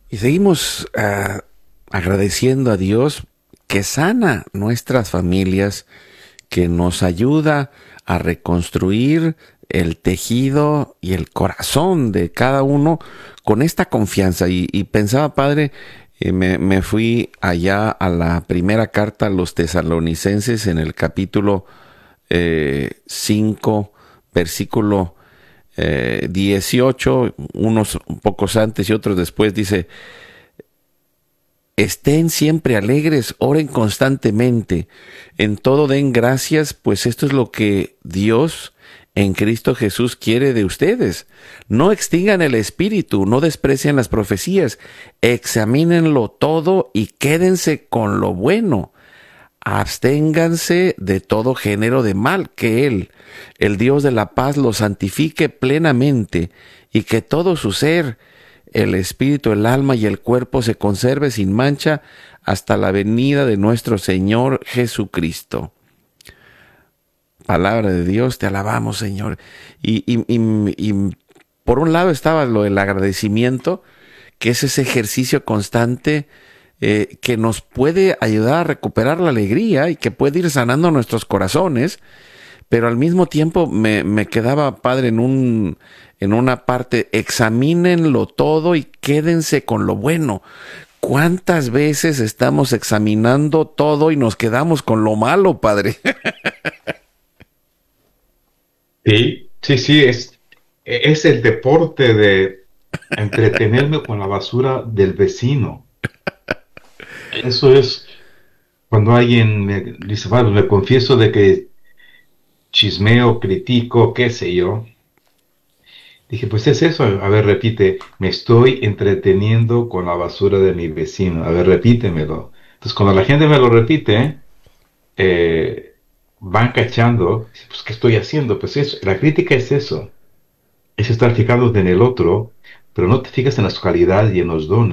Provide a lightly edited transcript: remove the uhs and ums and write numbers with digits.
Y seguimos agradeciendo a Dios que sana nuestras familias, que nos ayuda a reconstruir el tejido y el corazón de cada uno con esta confianza. Y pensaba, Padre, me fui allá a la primera carta a los tesalonicenses en el capítulo 5, versículo 18, unos pocos antes y otros después, dice: estén siempre alegres, oren constantemente, en todo den gracias, pues esto es lo que Dios en Cristo Jesús quiere de ustedes. No extingan el espíritu, no desprecien las profecías, examínenlo todo y quédense con lo bueno. Absténganse de todo género de mal, que Él, el Dios de la paz, los santifique plenamente, y que todo su ser, el espíritu, el alma y el cuerpo, se conserve sin mancha hasta la venida de nuestro Señor Jesucristo. Palabra de Dios, te alabamos, Señor. Y por un lado estaba lo del agradecimiento, que es ese ejercicio constante que nos puede ayudar a recuperar la alegría y que puede ir sanando nuestros corazones. Pero al mismo tiempo me quedaba, Padre, en una parte: examínenlo todo y quédense con lo bueno. ¿Cuántas veces estamos examinando todo y nos quedamos con lo malo, Padre? Sí, sí, sí, es el deporte de entretenerme con la basura del vecino. Eso es cuando alguien me dice, bueno, me confieso de que chismeo, critico, qué sé yo. Dije, pues es eso. A ver, repite, me estoy entreteniendo con la basura de mi vecino. A ver, repítemelo. Entonces, cuando la gente me lo repite, van cachando, pues, ¿qué estoy haciendo? Pues eso, la crítica es eso. Es estar fijándote en el otro, pero no te fijas en las cualidades y en los dones.